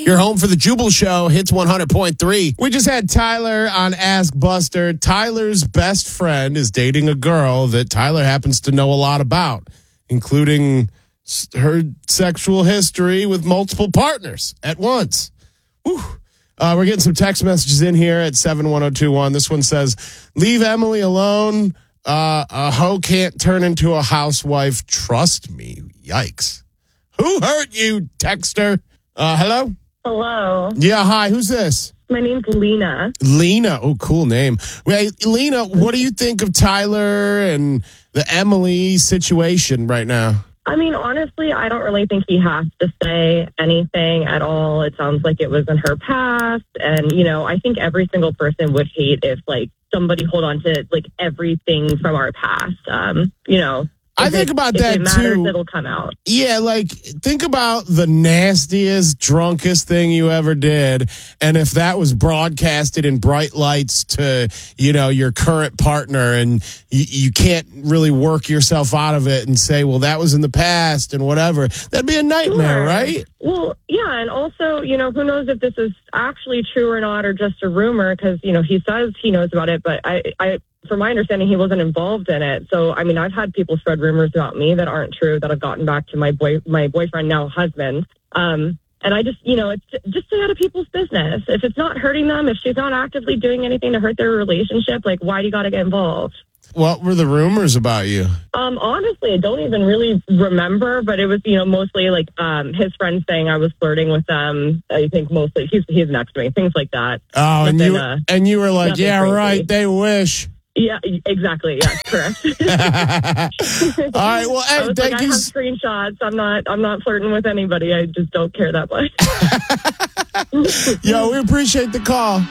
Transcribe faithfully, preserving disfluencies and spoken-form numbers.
You're home for the Jubal Show, Hits one hundred point three. We just had Tyler on Ask Buster. Tyler's best friend is dating a girl that Tyler happens to know a lot about, including her sexual history with multiple partners at once. Whew. Uh, we're getting some text messages in here at seven one zero two one. This one says, leave Emily alone. Uh, a hoe can't turn into a housewife. Trust me. Yikes. Who hurt you, texter? Uh, hello? Hello. Yeah, hi. Who's this? My name's Lena. Lena. Oh, cool name. Wait, Lena, what do you think of Tyler and the Emily situation right now? I mean, honestly, I don't really think he has to say anything at all. It sounds like it was in her past. And, you know, I think every single person would hate if, like, somebody hold on to, like, everything from our past. Um, you know. I think it, about if that it matters, too. It'll come out. Yeah, like think about the nastiest, drunkest thing you ever did, and if that was broadcasted in bright lights to, you know, your current partner, and you, you can't really work yourself out of it and say, well, that was in the past and whatever. That'd be a nightmare, Sure. right? Well, yeah, and also, you know, who knows if this is actually true or not, or just a rumor? Because, you know, he says he knows about it, but I, I. From my understanding, he wasn't involved in it. So, I mean, I've had people spread rumors about me that aren't true that have gotten back to my boy, my boyfriend, now husband. Um, and I just, you know, it's just stay out of people's business. If it's not hurting them, if she's not actively doing anything to hurt their relationship, like, why do you got to get involved? What were the rumors about you? Um, honestly, I don't even really remember, but it was, you know, mostly like um, his friends saying I was flirting with them. I think mostly he's he's next to me, things like that. Oh, and Nothing, you uh, and you were like, yeah, crazy. right. They wish. Yeah, exactly. Yeah, correct. All right. Well, hey, I was thank like, I you. have screenshots. I'm not. I'm not flirting with anybody. I just don't care that much. Yo, we appreciate the call.